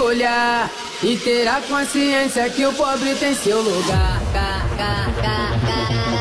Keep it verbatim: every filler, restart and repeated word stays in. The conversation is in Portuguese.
olhar e terá consciência que o pobre tem seu lugar.